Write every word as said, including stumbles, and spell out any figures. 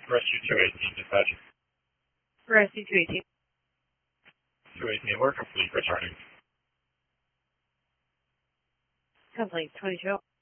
Rescue two eighteen, dispatch. Rescue two eighteen. two eighteen, we're complete returning. Complete twenty-two.